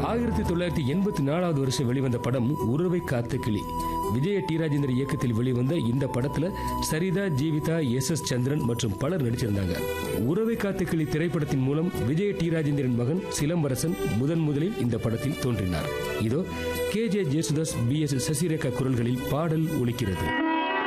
1984 வருஷம் வெளிவந்த படம் உறவை காத்த கிளி. விஜய டி ராஜேந்தர் இயக்கத்தில் வெளிவந்த இந்த படத்துல சரிதா, ஜீவிதா, எஸ் சந்திரன் மற்றும் பலர் நடிச்சிருந்தாங்க. உறவை காத்த கிளி திரைப்படத்தின் மூலம் விஜய டி ராஜேந்திரன் மகன் சிலம்பரசன் முதலில் இந்த படத்தில் தோன்றினார். இதோ KJ ஜேசுதாஸ், BS சசிரேகா குரல்களில் பாடல் ஒலிக்கிறது.